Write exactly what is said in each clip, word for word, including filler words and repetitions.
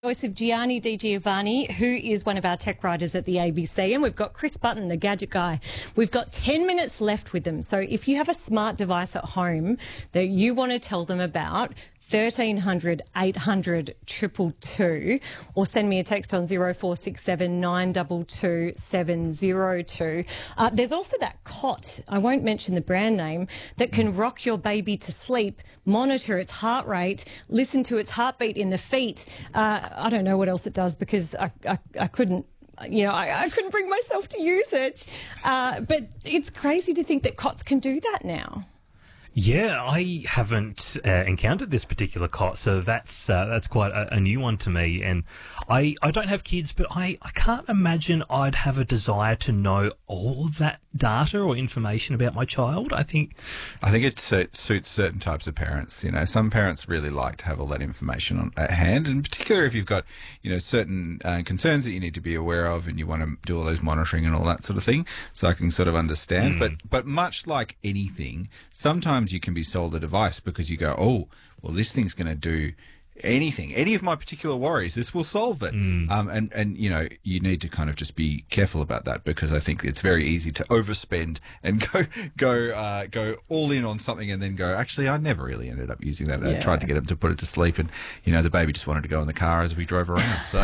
Voice of Gianni Di Giovanni, who is one of our tech writers at the A B C, and we've got Chris Button, the gadget guy. We've got ten minutes left with them. So if you have a smart device at home that you want to tell them about, thirteen hundred, eight hundred, two two two, or send me a text on zero four six seven, nine two two, seven zero two. Uh, there's also that cot, I won't mention the brand name, that can rock your baby to sleep, monitor its heart rate, listen to its heartbeat in the feet. Uh, I don't know what else it does because I, I, I couldn't You know, I, I couldn't bring myself to use it. Uh, but it's crazy to think that cots can do that now. Yeah, I haven't uh, encountered this particular cot, so that's uh, that's quite a, a new one to me. And I, I don't have kids, but I, I can't imagine I'd have a desire to know all of that data or information about my child. I think I think it suits, suits certain types of parents. You know, some parents really like to have all that information on, at hand, and particularly if you've got, you know, certain uh, concerns that you need to be aware of and you want to do all those monitoring and all that sort of thing. So I can sort of understand. Mm. But but much like anything, sometimes you can be sold a device because you go, oh, well, this thing's going to do anything, any of my particular worries, this will solve it. Mm. Um, and, and, you know, you need to kind of just be careful about that because I think it's very easy to overspend and go go uh, go all in on something and then go, actually, I never really ended up using that. Yeah. I tried to get him to put it to sleep and, you know, the baby just wanted to go in the car as we drove around. So,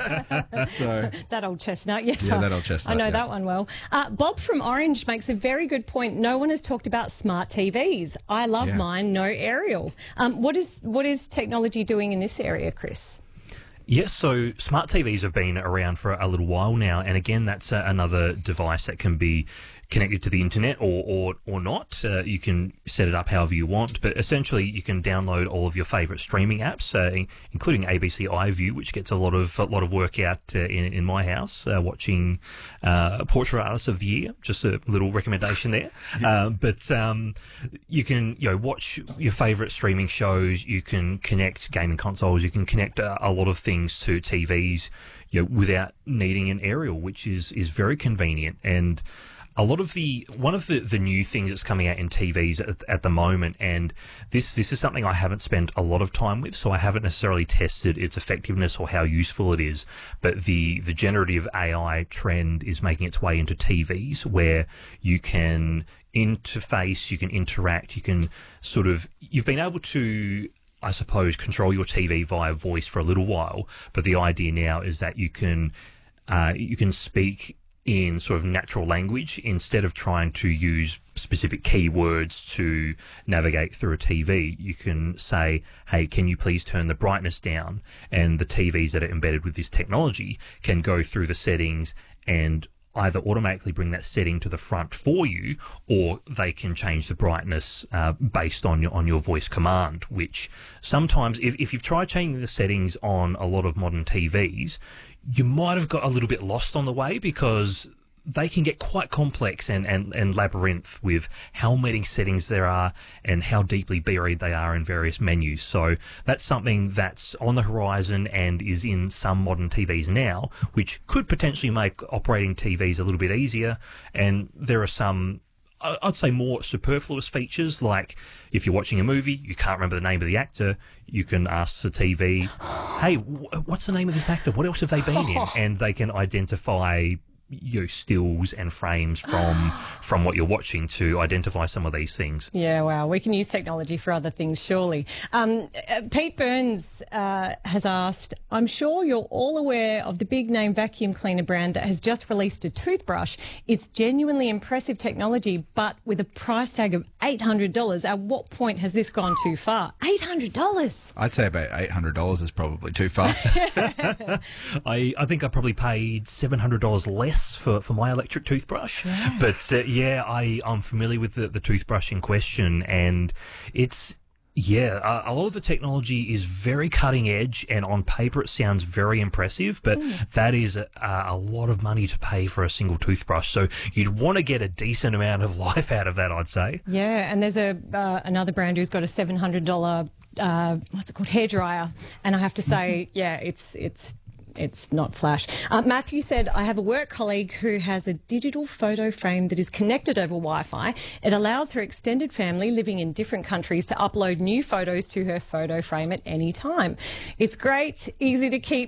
so that old chestnut, yes. Yeah, that old chestnut. I know yeah. that one well. Uh, Bob from Orange makes a very good point. No one has talked about smart T Vs. I love Yeah. mine, no aerial. Um, what is what is technology doing in this area, Chris? Yes, so smart T Vs have been around for a little while now, and again, that's uh, another device that can be connected to the internet or or, or not. Uh, you can set it up however you want, but essentially you can download all of your favourite streaming apps, uh, including A B C iView, which gets a lot of a lot of work out uh, in in my house, uh, watching uh, Portrait Artist of the Year. Just a little recommendation there. uh, but um, you can you know watch your favourite streaming shows. You can connect gaming consoles. You can connect a, a lot of things to T Vs, you know, without needing an aerial, which is is very convenient. And a lot of the one of the, the new things that's coming out in T Vs at, at the moment, and this this is something I haven't spent a lot of time with, so I haven't necessarily tested its effectiveness or how useful it is. But the the generative A I trend is making its way into T Vs, where you can interface, you can interact, you can sort of you've been able to, I suppose, control your T V via voice for a little while, but the idea now is that you can uh, you can speak in sort of natural language instead of trying to use specific keywords to navigate through a T V. You can say, hey, can you please turn the brightness down? And the T Vs that are embedded with this technology can go through the settings and either automatically bring that setting to the front for you, or they can change the brightness uh, based on your on your voice command, which sometimes, if, if you've tried changing the settings on a lot of modern T Vs, you might have got a little bit lost on the way because they can get quite complex and, and, and labyrinth with how many settings there are and how deeply buried they are in various menus. So that's something that's on the horizon and is in some modern T Vs now, which could potentially make operating T Vs a little bit easier. And there are some, I'd say, more superfluous features, like if you're watching a movie, you can't remember the name of the actor, you can ask the T V, hey, what's the name of this actor? What else have they been in? And they can identify, you know, stills and frames from from what you're watching to identify some of these things. Yeah, wow. We can use technology for other things, surely. Um, uh, Pete Burns uh, has asked, I'm sure you're all aware of the big name vacuum cleaner brand that has just released a toothbrush. It's genuinely impressive technology, but with a price tag of eight hundred dollars. At what point has this gone too far? eight hundred dollars? I'd say about eight hundred dollars is probably too far. I, I think I probably paid seven hundred dollars less for, for my electric toothbrush. Yeah. But uh, yeah, I, I'm familiar with the, the toothbrush in question, and it's, yeah, a, a lot of the technology is very cutting edge, and on paper it sounds very impressive, but mm. that is a, a lot of money to pay for a single toothbrush. So you'd want to get a decent amount of life out of that, I'd say. Yeah, and there's a uh, another brand who's got a seven hundred dollars, uh, what's it called, hairdryer, and I have to say, yeah, it's it's it's not flash. Uh, Matthew said, I have a work colleague who has a digital photo frame that is connected over Wi-Fi. It allows her extended family living in different countries to upload new photos to her photo frame at any time. It's great, easy to keep